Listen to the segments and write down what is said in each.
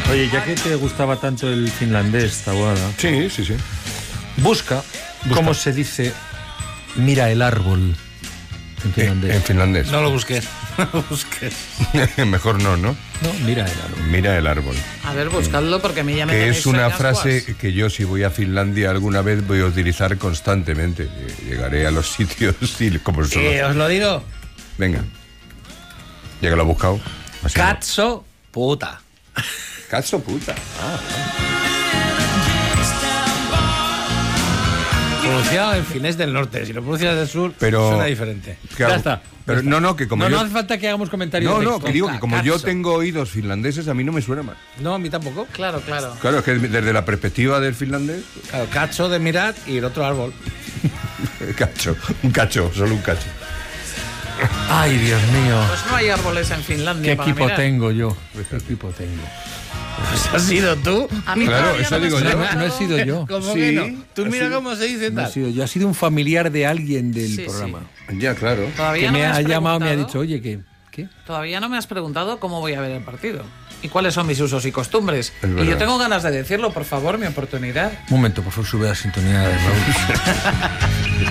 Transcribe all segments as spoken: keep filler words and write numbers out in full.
Oye, ya que te gustaba tanto el finlandés, Taboada. Sí, sí, sí. Busca, busca. cómo se dice mira el árbol en finlandés. Eh, en finlandés. No lo busques. No lo busques. Mejor no, ¿no? No, mira el árbol. Mira el árbol. A ver, buscadlo porque a mí ya me Que tenéis es una sueñas, frase guas. que yo, si voy a Finlandia alguna vez, voy a utilizar constantemente. Llegaré a los sitios y como solo. Eh, os lo digo. Venga. Ya que lo he buscado. Así no. Cazzo puta. Cazzo puta. Ah, Pronunciado en finés del norte. Si lo pronuncias del sur, pero, suena diferente. Claro, Ya está. Pero no, no, que como no, yo... no hace falta que hagamos comentarios. No, de no, texto. que digo que como yo Cazzo. tengo oídos finlandeses, a mí no me suena mal. No, a mí tampoco. Claro, claro. Claro, es que desde la perspectiva del finlandés, Claro, cacho de mirar y el otro árbol. cacho, un cacho, solo un cacho. Ay, Dios mío. Pues no hay árboles en Finlandia ¿Qué para equipo mirar. tengo yo? ¿Qué equipo tengo? Pues has sido tú. A mí Claro, todavía eso no me digo has yo. preguntado- No he sido yo. ¿Cómo Sí, que no? Tú ha mira sido- cómo se dice No he tal. sido yo. Ha sido un familiar de alguien del Sí, programa. Ya, claro. Todavía Que no me me has ha llamado y me ha preguntado- dicho, oye, ¿qué? ¿Qué? Todavía no me has preguntado cómo voy a ver el partido y cuáles son mis usos y costumbres. Es Y verdad. yo tengo ganas de decirlo, por favor, mi oportunidad. Un momento, por favor, sube la sintonía de Raúl.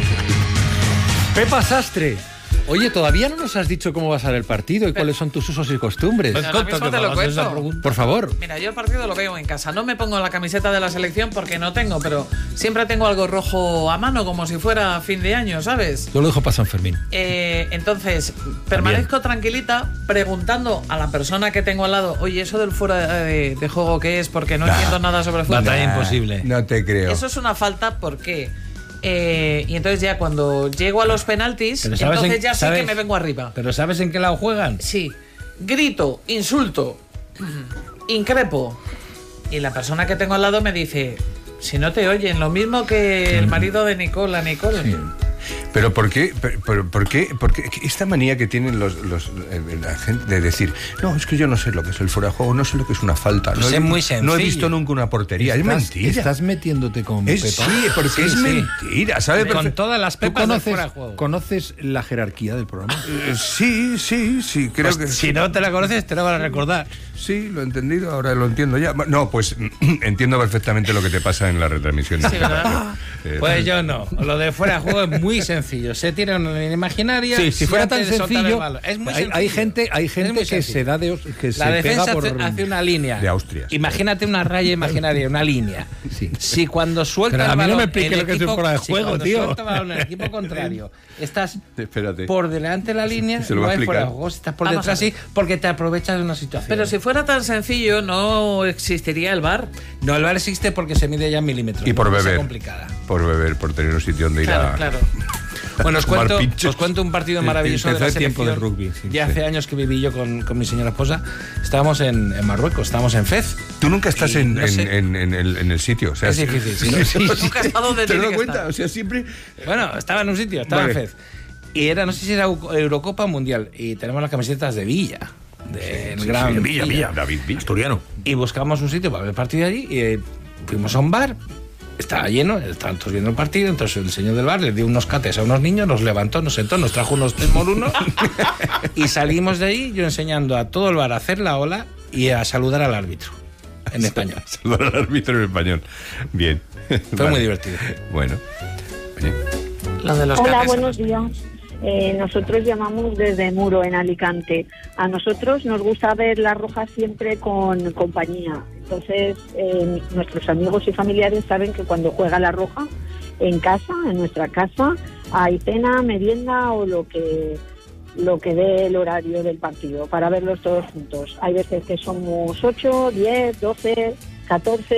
Pepa Sastre. Oye, todavía no nos has dicho cómo va a ser el partido y cuáles son tus usos y costumbres. Pues Ahora mismo conta, te que lo me haces esa cuento. pregunta. Por favor. Mira, yo el partido lo veo en casa. No me pongo la camiseta de la selección porque no tengo, pero siempre tengo algo rojo a mano, como si fuera fin de año, ¿sabes? Yo lo dejo para San Fermín. Eh, entonces, permanezco tranquilita preguntando a la persona que tengo al lado, oye, eso del fuera de, de juego, ¿qué es? Porque no entiendo nada sobre fútbol. Batalla imposible. No te creo. Eso es una falta porque... eh, y entonces ya cuando llego a los penaltis, Pero ¿sabes entonces en- ya sí sabes- que me vengo arriba. ¿Pero sabes en qué lado juegan? Sí, grito, insulto, increpo. Y la persona que tengo al lado me dice, si no te oyen, lo mismo que el marido de Nicola, Nicole. Sí. Pero ¿por qué, pero, pero, ¿por qué, por qué esta manía que tienen los, los eh, la gente de decir, no, es que yo no sé lo que es el fuera de juego, no sé lo que es una falta, Pues no, es he- muy no he sencillo. visto nunca una portería, es Estás- mentira. Estás metiéndote con Es- Pepa. sí, porque Sí, es sí. mentira, ¿sabes? Con Perfe- todas las ¿Tú pepas del conoces, fuera de juego. conoces la jerarquía del programa? Eh, sí, sí, sí, creo Pues que si no te la conoces, te la van a recordar. sí, lo he entendido, ahora lo entiendo ya. No, pues entiendo perfectamente lo que te pasa en la retransmisión. Sí, ¿verdad? Eh, Pues yo no. Lo de fuera de juego es muy sencillo. Se tira una línea imaginaria. Sí, si y fuera antes tan de soltar el sencillo, balón. Es muy hay, sencillo. hay gente, hay Es gente muy que sencillo. se da de os- que se La defensa pega por hace, hace una línea. De Austria. Imagínate una raya imaginaria, una línea. Sí. Si cuando suelta Pero el a mí no balón, me explique el lo que es el equipo- fuera de si juego, cuando tío. suelta el balón el equipo contrario, estás Espérate. por delante de la línea, Se lo no va a hay fuera de explicar. juego. Si estás por Vamos detrás, a ver. sí, porque te aprovechas de una situación. Pero si fuera tan sencillo, no existiría el bar. No, el V A R existe porque se mide ya en milímetros. Y por una cosa beber. complicada. Por beber, por tener un sitio donde ir Claro, a... claro. Bueno, os Tomar cuento, pinchos. os cuento un partido El- maravilloso el de la tercer tiempo selección. de rugby, sí, ya sí. hace años que viví yo con, con mi señora esposa. Estábamos en, en Marruecos, estábamos en Fez. Tú nunca estás Y en, no en, sé. en- en el, en el sitio. O sea, Es sí- difícil, sí. Nunca he estado donde ¿Te tiene das que cuenta? estar. O sea, siempre... Bueno, estaba en un sitio, estaba Vale. en Fez. Y era, no sé si era Eu- Eurocopa o Mundial. Y tenemos las camisetas de Villa. De el gran Sí, Villa, Villa, David Villa. Asturiano. Y buscamos un sitio para ver el partido allí. Y eh, fuimos a un bar. Estaba lleno, estaban todos viendo el partido. Entonces el señor del bar le dio unos cates a unos niños, nos levantó, nos sentó, nos trajo unos tres por uno. Y salimos de ahí, yo enseñando a todo el bar a hacer la ola y a saludar al árbitro. En español. Saludar al árbitro en español. Bien. Fue muy divertido. Bueno. Oye, Lo de los Hola, cates- buenos días. Eh, nosotros llamamos desde Muro, en Alicante. A nosotros nos gusta ver La Roja siempre con compañía. Entonces, eh, nuestros amigos y familiares saben que cuando juega La Roja, en casa, en nuestra casa, hay cena, merienda o lo que lo que dé el horario del partido para verlos todos juntos. Hay veces que somos ocho, diez, doce, catorce...